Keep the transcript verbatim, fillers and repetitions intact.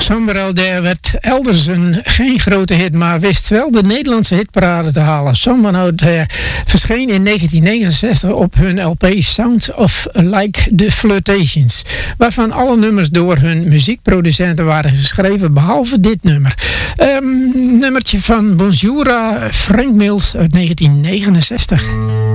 Somewhere Out There werd elders een geen grote hit, maar wist wel de Nederlandse hitparade te halen. Somewhere Out There verscheen in negentien negenenzestig op hun L P Sound of Like the Flirtations, waarvan alle nummers door hun muziekproducenten waren geschreven, behalve dit nummer. Um, nummertje van Bonjoura, Frank Mills uit negentien negenenzestig.